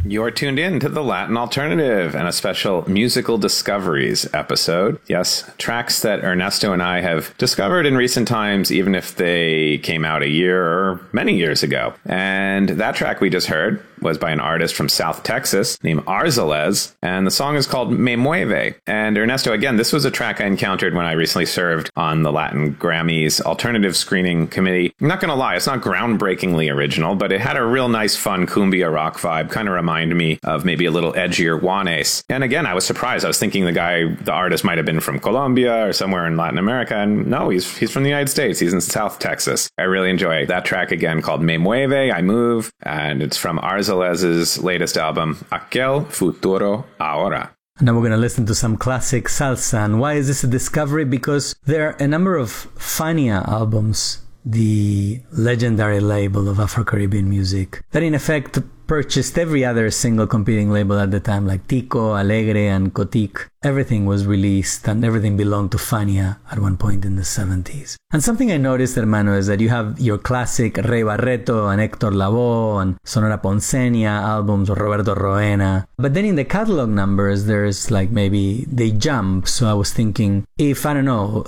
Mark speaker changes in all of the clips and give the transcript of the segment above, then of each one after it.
Speaker 1: You're tuned in to the Latin Alternative and a special Musical Discoveries episode. Yes, tracks that Ernesto and I have discovered in recent times, even if they came out a year or many years ago. And that track we just heard was by an artist from South Texas named Arzales, and the song is called Me Mueve. And Ernesto, again, this was a track I encountered when I recently served on the Latin Grammys Alternative Screening Committee. I'm not going to lie, it's not groundbreakingly original, but it had a real nice, fun cumbia rock vibe, kind of reminded me of maybe a little edgier Juanes. And again, I was surprised. I was thinking the artist might have been from Colombia or somewhere in Latin America, and no, he's from the United States. He's in South Texas. I really enjoy that track again called Me Mueve, I Move, and it's from Arzales' latest album, Aquel Futuro Ahora.
Speaker 2: Now we're going to listen to some classic salsa. And why is this a discovery? Because there are a number of Fania albums, the legendary label of Afro-Caribbean music, that in effect purchased every other single competing label at the time, like Tico, Alegre, and Cotique. Everything was released and everything belonged to Fania at one point in the 70s. And something I noticed, hermano, is that you have your classic Rey Barreto and Héctor Lavoe and Sonora Ponceña albums or Roberto Roena. But then in the catalog numbers, there's like maybe they jump. So I was thinking, if, I don't know,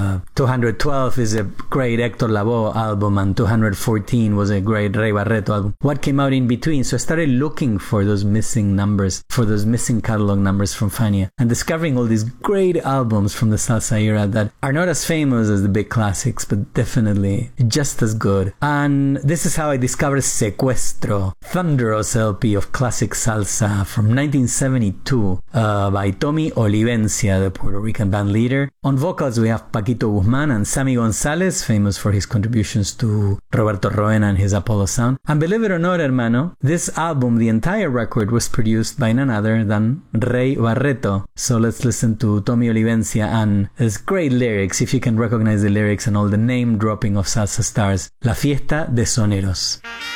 Speaker 2: 212 is a great Héctor Lavoe album and 214 was a great Rey Barreto album, what came out in between? So I started looking for those missing numbers, for those missing catalog numbers from Fania, and discovering all these great albums from the salsa era that are not as famous as the big classics, but definitely just as good. And this is how I discovered Secuestro, thunderous LP of classic salsa from 1972 by Tommy Olivencia, the Puerto Rican band leader. On vocals we have Paquito Guzman and Sammy Gonzalez, famous for his contributions to Roberto Roena and his Apollo sound. And believe it or not, hermano, this album, the entire record, was produced by none other than Rey Barreto. So let's listen to Tommy Olivencia and his great lyrics, if you can recognize the lyrics and all the name dropping of salsa stars. La Fiesta de Soneros.